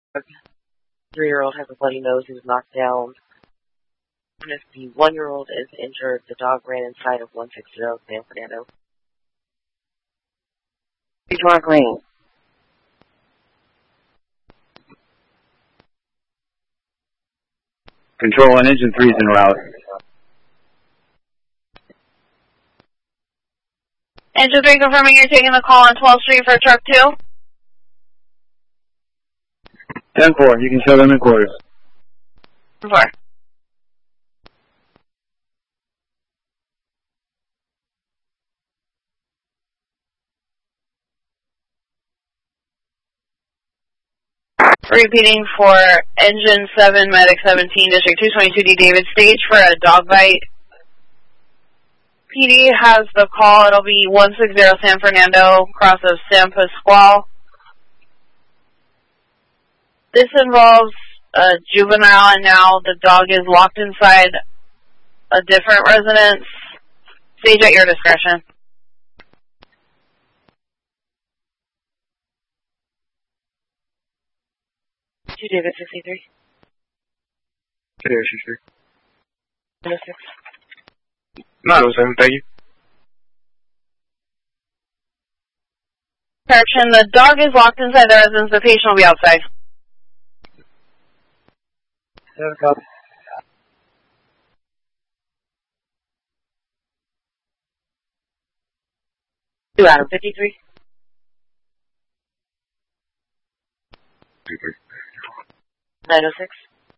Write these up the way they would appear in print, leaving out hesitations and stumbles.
3-year-old has a bloody nose. He was knocked down. And if the 1-year-old is injured, the dog ran inside of 160 San Fernando. Before green. Control on engine 3 is en route. Engine 3 confirming you're taking the call on 12th Street for truck 2. 10-4, you can show them in quarters. 4. Repeating for Engine 7, Medic 17, District 222D, David Stage for a dog bite. PD has the call. It'll be 160 San Fernando, cross of San Pasquale. This involves a juvenile, and now the dog is locked inside a different residence. Stage at your discretion. 2 David 63. 63. 106. 907, thank you. Correction, the dog is locked inside the residence. The patient will be outside. 7 copy. Two Adam 53. 53. 906.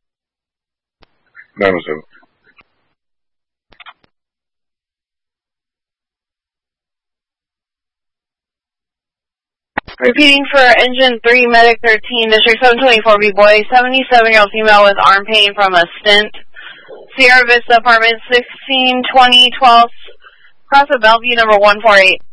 907. Repeating for Engine 3, Medic 13, District 724B boy, 77-year-old female with arm pain from a stent. Sierra Vista Apartment 1620 12th, cross of Bellevue number 148.